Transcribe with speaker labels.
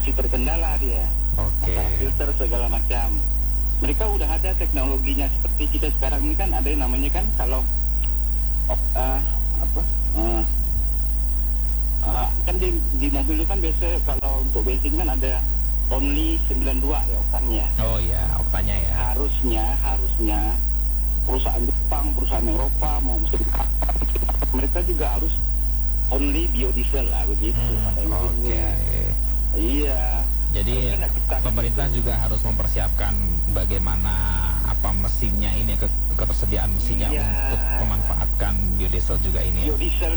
Speaker 1: masih terkendala dia.
Speaker 2: Oke.
Speaker 1: Masalah filter segala macam. Mereka udah ada teknologinya seperti kita sekarang ini kan ada yang namanya kan kalau kan di mobil itu kan biasa kalau untuk bensin kan ada only 92 ya oktannya.
Speaker 2: Oh ya, oktanya ya.
Speaker 1: Harusnya perusahaan Jepang, perusahaan Eropa mau mesin kapal mereka juga harus only biodiesel lah begitu pada intinya. Iya.
Speaker 2: Jadi pemerintah juga harus mempersiapkan bagaimana mesinnya ini ketersediaan mesinnya untuk memanfaatkan biodiesel juga ini.
Speaker 1: Biodiesel